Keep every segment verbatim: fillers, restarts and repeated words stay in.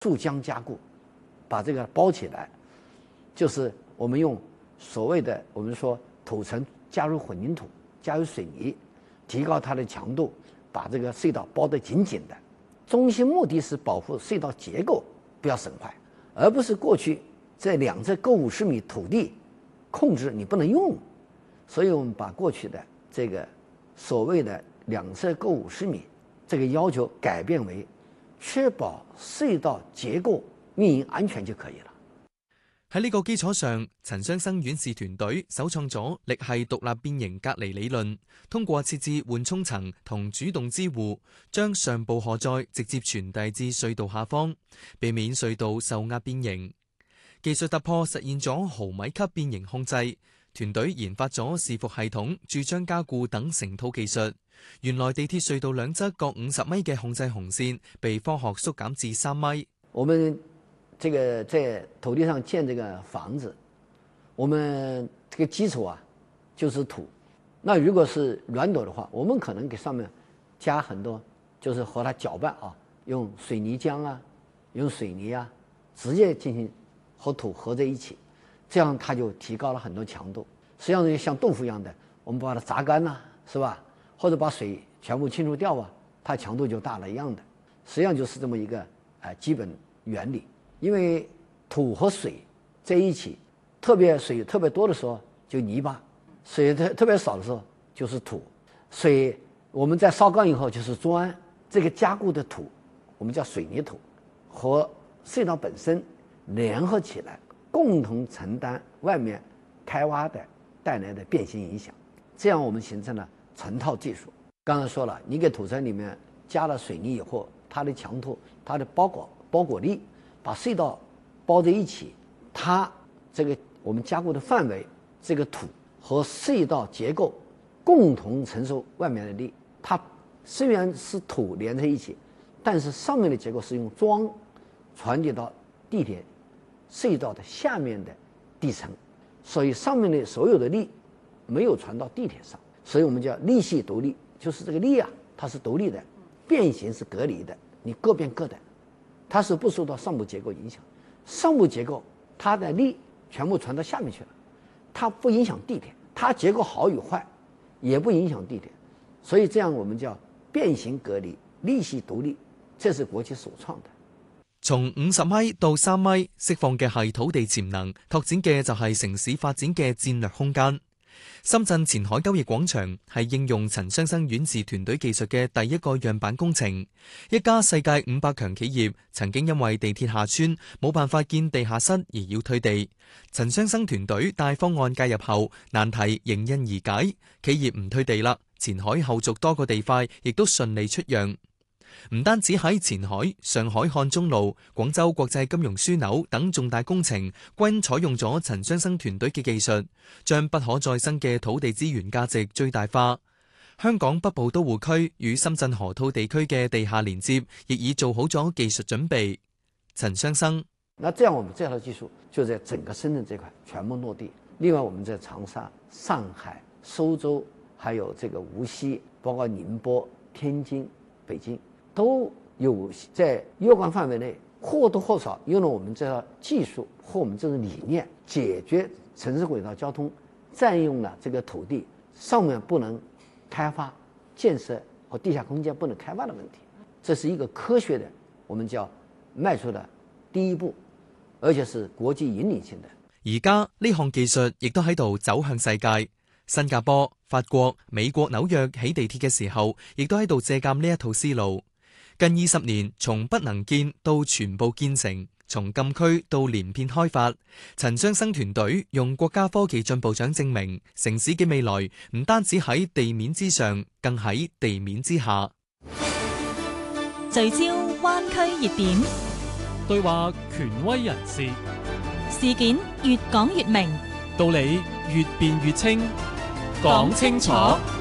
注浆加固，把这个包起来，就是我们用所谓的我们说土层加入混凝土，加入水泥，提高它的强度，把这个隧道包得紧紧的。中心目的是保护隧道结构不要损坏，而不是过去这两侧各五十米土地控制你不能用。所以我们把过去的这个所谓的两侧各五十米这个要求改变为确保隧道結構運營安全就可以了。 喺呢個基礎上，陳雙生院士團隊首創咗力係獨立變形隔離理論，通過設置緩衝層同主動支護，將上部荷載直接傳遞至隧道下方，避免隧道受壓變形。技術突破實現咗毫米級變形控制。團隊研發咗伺服系統、注漿加固等成套技術。原來地鐵隧道兩側各五十米嘅控制紅線被科學縮減至三米。 我們這個在土地上建這個房子，我們這個基礎啊就是土。那如果是軟土的話，我們可能給上面加很多，就是和它攪拌啊，用水泥漿啊，用水泥啊，直接進行和土合在一起。這樣它就提高了很多強度，實際上像豆腐一樣的，我們把它榨乾啦，是吧？或者把水全部清除掉啊，它強度就大了一樣的。實際上就是這麼一個呃基本原理。因為土和水在一起，特別水特別多的時候就泥巴，水特特別少的時候就是土。水我們在燒乾以後就是磚，這個加固的土我們叫水泥土，和隧道本身聯合起來，共同承擔外面開挖的帶來的變形影響，這樣我們形成了成套技術。剛才說了，你給土層裡面加了水泥以後，它的強度、它的包裹包裹力，把隧道包在一起，它這個我們加固的範圍，這個土和隧道結構共同承受外面的力。它雖然是土連在一起，但是上面的結構是用樁傳遞到地鐵隧道的下面的地層，所以上面的所有的力沒有傳到地鐵上，所以我們叫力系獨立，就是這個力啊，它是獨立的，變形是隔離的，你各變各的，它是不受到上部結構影響。上部結構它的力全部傳到下面去了，它不影響地鐵，它結構好與壞也不影響地鐵，所以這樣我們叫變形隔離，力系獨立，這是國際首創的。 從五十米到三米釋放嘅係土地潛能，拓展嘅就係城市發展嘅戰略空間。深圳前海交易廣場係應用陳雙生院士團隊技術嘅第一個樣板工程。一家世界五百強企業曾經因為地鐵下穿冇辦法建地下室而要退地，陳雙生團隊帶方案介入後，難題迎刃而解，企業唔退地啦。前海後續多個地塊亦都順利出讓。唔單止喺前海、上海漢中路、廣州國際金融樞紐等重大工程，均採用咗陳雙生團隊嘅技術，將不可再生嘅土地資源價值最大化。香港北部都會區與深圳河套地區嘅地下連接，亦已做好咗技術準備。陳雙生， 那這樣我們這套技術就在整個深圳這塊全部落地。另外我們在長沙、上海、蘇州，還有這個無錫，包括寧波、天津、北京，都有在若干範圍內或多或少用了我們這套技術或我們這種理念，解決城市軌道交通佔用了這個土地上面不能開發建設和地下空間不能開發的問題。這是一個科學的，我們叫邁出的第一步，而且是國際引領性的。 而家呢項技術亦都喺度走向世界。新加坡、法國、美國紐約起地鐵嘅時候，亦都喺度借鑑呢一套思路。近二十年，從不能建到全部建成，從禁區到連片開發，陳雙生團隊用國家科技進步獎證明，城市嘅未來唔單止喺地面之上，更喺地面之下。 聚焦灣區熱點， 對話權威人士， 事件越講越明， 道理越辯越清，講清楚。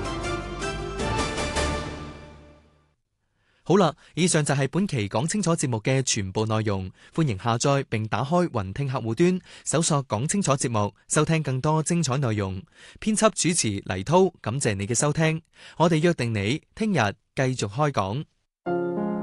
好啦，以上就係本期講清楚節目嘅全部內容。歡迎下載並打開雲聽客戶端，搜索講清楚節目，收聽更多精彩內容。編輯主持黎濤，感謝你嘅收聽。我哋約定你聽日繼續開講。